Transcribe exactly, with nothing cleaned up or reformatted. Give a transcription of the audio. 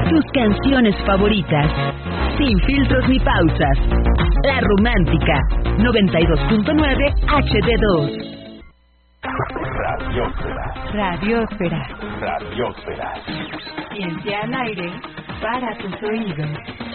tus canciones favoritas, sin filtros ni pausas. La Romántica, noventa y dos punto nueve H D dos. Radiósfera. Radiósfera. Radiósfera. Ciencia al aire para tus oídos.